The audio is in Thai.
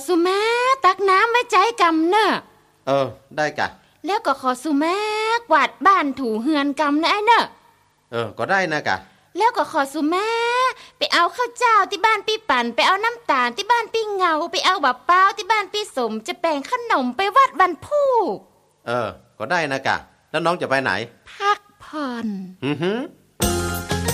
สุแม่ตักน้ำไว้ใจกำเนอะได้กะแล้วก็ขอสุแม่กวาดบ้านถูเฮือนกำนะไอ้เนอะก็ได้นะกะแล้วก็ขอสุแม่ไปเอาข้าวเจ้าที่บ้านพี่ปั่นไปเอาน้ำตาลที่บ้านพี่เงาไปเอาบะเป้าที่บ้านพี่สมจะแบ่งขนมไปวัดวันพูกก็ได้นะกะแล้วน้องจะไปไหนพักผ่อน